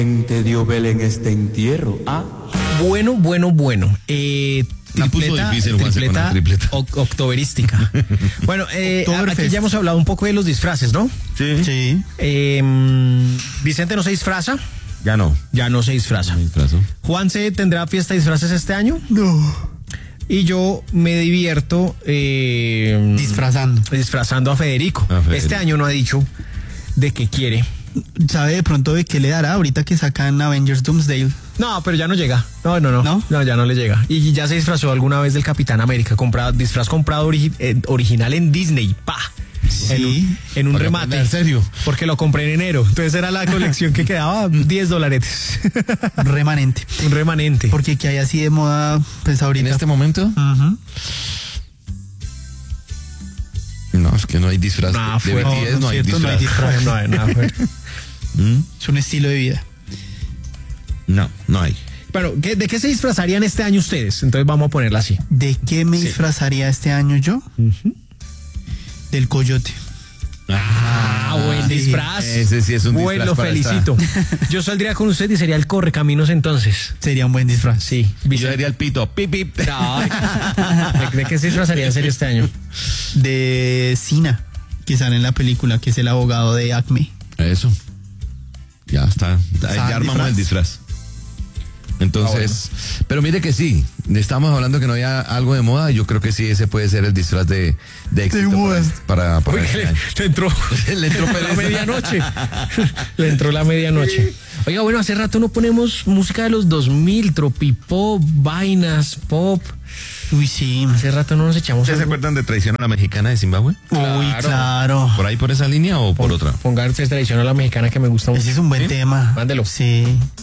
Te dio Belén este entierro, ¿ah? Bueno. Tripleta octoberística. Bueno, aquí ya hemos hablado un poco de los disfraces, ¿no? Sí. Vicente no se disfraza. Ya no. Ya no se disfraza. Juanse tendrá fiesta de disfraces este año. No. Y yo me divierto disfrazando a Federico. Este año no ha dicho de qué quiere. ¿Sabe de pronto de qué le dará ahorita que sacan Avengers Doomsday? No, pero ya no llega. No, ya no le llega. Y ya se disfrazó alguna vez del Capitán América. Disfraz comprado original en Disney. ¡Pa! Sí. En un remate. ¿En serio? Porque lo compré en enero. Entonces era la colección que quedaba $10. Remanente. Un remanente. Porque que hay así de moda, pues ahorita. ¿En este momento? Uh-huh. No, es que no hay disfraz. De BTS no hay disfraz. No hay disfraz. No hay nada fuera. Es un estilo de vida. No hay. Bueno, ¿de qué se disfrazarían este año ustedes? Entonces vamos a ponerla así. ¿De qué me disfrazaría este año yo? Uh-huh. Del coyote. Buen disfraz. Ese sí es un disfraz. Lo felicito. Yo saldría con usted y sería el Correcaminos entonces. Sería un buen disfraz. Sí. Yo sería el pito. Pip, pip. No. ¿De qué se disfrazaría en serio este año? De Cena, que sale en la película, que es el abogado de Acme. Eso. Ya está. Ya armamos el disfraz. Entonces, pero mire que sí, estábamos hablando que no había algo de moda, yo creo que sí, ese puede ser el disfraz de éxito para le entró la medianoche. Le entró la medianoche. Oiga, bueno, hace rato no ponemos música de los 2000, tropipop, vainas, pop. Uy, sí. Hace rato no nos echamos. ¿Ustedes se acuerdan de Traición a la Mexicana de Zimbabue? Uy, claro. ¿Por ahí por esa línea o por otra? Pongan Traición a la Mexicana que me gusta mucho. Ese es un buen tema. Mándelo. Sí.